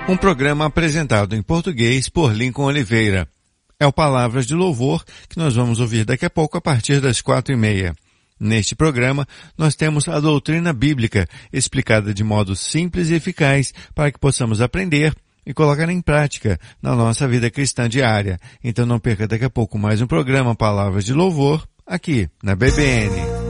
Um programa apresentado em português por Lincoln Oliveira. É o Palavras de Louvor que nós vamos ouvir daqui a pouco a partir das 4h30. Neste programa, nós temos a doutrina bíblica explicada de modo simples e eficaz para que possamos aprender e colocar em prática na nossa vida cristã diária. Então não perca daqui a pouco mais um programa Palavras de Louvor aqui na BBN.